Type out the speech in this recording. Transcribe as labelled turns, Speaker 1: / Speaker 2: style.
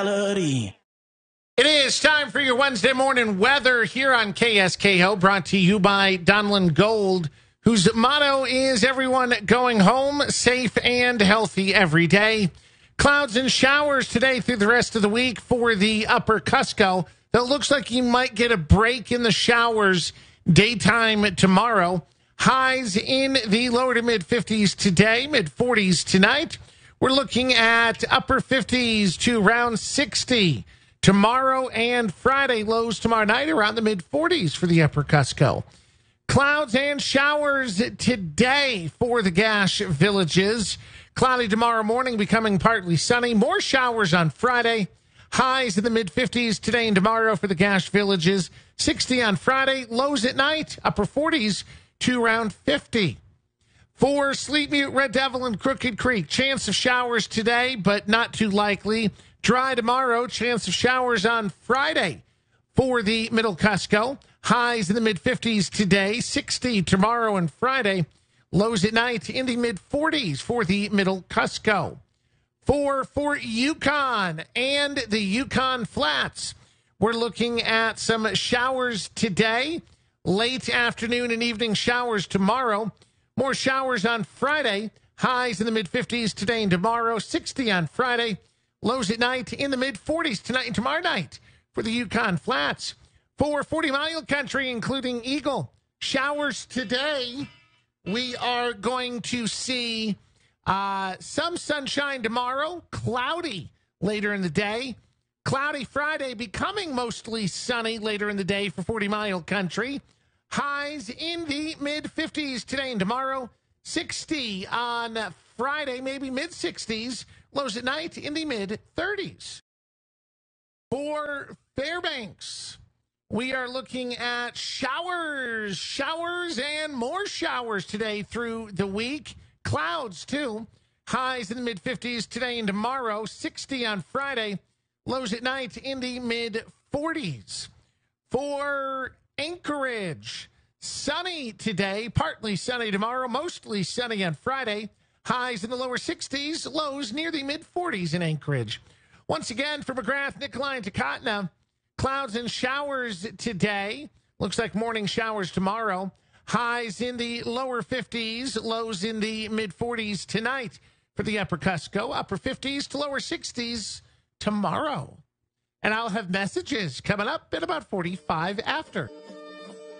Speaker 1: It is time for your Wednesday morning weather here on KSKO, brought to you by Donlin Gold, whose motto is everyone going home safe and healthy every day. Clouds and showers today through the rest of the week for the upper Cusco. It looks like you might get a break in the showers daytime tomorrow. Highs in the lower to mid 50s today, mid 40s tonight. We're looking at upper 50s to around 60 tomorrow and Friday. Lows tomorrow night around the mid 40s for the upper Cusco. Clouds and showers today for the Gash Villages. Cloudy tomorrow morning, becoming partly sunny. More showers on Friday. Highs in the mid 50s today and tomorrow for the Gash Villages. 60 on Friday. Lows at night, upper 40s to around 50. For Sleep Mute, Red Devil, and Crooked Creek, chance of showers today, but not too likely. Dry tomorrow, chance of showers on Friday. For the Middle Cusco, highs in the mid-50s today, 60 tomorrow and Friday. Lows at night in the mid-40s for the Middle Cusco. For Yukon and the Yukon Flats, we're looking at some showers today, late afternoon and evening showers tomorrow. More showers on Friday. Highs in the mid-50s today and tomorrow. 60 on Friday. Lows at night in the mid-40s tonight and tomorrow night for the Yukon Flats. For 40 Mile Country, including Eagle, showers today. We are going to see some sunshine tomorrow. Cloudy later in the day. Cloudy Friday, becoming mostly sunny later in the day for 40 Mile Country. Highs in the mid-50s today and tomorrow. 60 on Friday, maybe mid-60s. Lows at night in the mid-30s. For Fairbanks, we are looking at showers, and more showers today through the week. Clouds, too. Highs in the mid-50s today and tomorrow. 60 on Friday. Lows at night in the mid-40s. For Anchorage, sunny today, partly sunny tomorrow, mostly sunny on Friday. Highs in the lower 60s, lows near the mid-40s in Anchorage. Once again, for McGrath, Nikolai, and Takotna, clouds and showers today. Looks like morning showers tomorrow. Highs in the lower 50s, lows in the mid-40s tonight for the upper Cusco. Upper 50s to lower 60s tomorrow. And I'll have messages coming up at about 45 after.